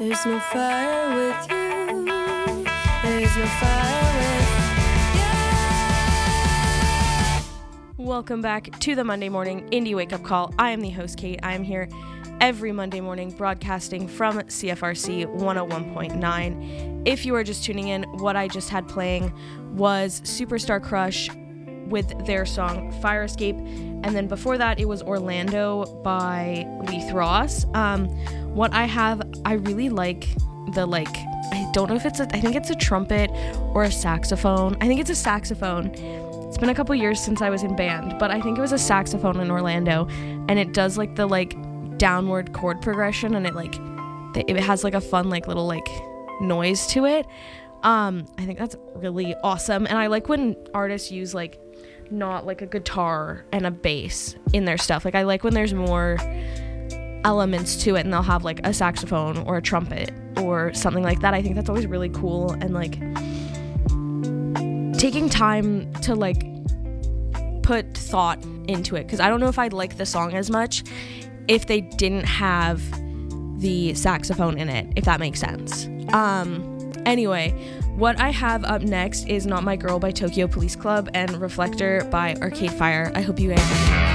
There's no fire with you. There's no fire with you. Welcome back to the Monday Morning Indie Wake Up Call. I am the host, Kate. I am here every Monday morning broadcasting from CFRC 101.9. If you are just tuning in, what I just had playing was Superstar Crush with their song Fire Escape, and then before that it was Orlando by Leith Ross. What I have, I really like I don't know if I think it's a trumpet or a saxophone. I think it's a saxophone. It's been a couple years since I was in band, but I think it was a saxophone in Orlando, and it does the downward chord progression, and it has a fun little noise to it. I think that's really awesome, and I like when artists use not a guitar and a bass in their stuff. I like when there's more elements to it, and they'll have a saxophone or a trumpet or something like that. I think that's always really cool, and taking time to put thought into it, because I don't know if I'd like the song as much if they didn't have the saxophone in it, if that makes sense. Anyway, what I have up next is Not My Girl by Tokyo Police Club and Reflector by Arcade Fire. I hope you guys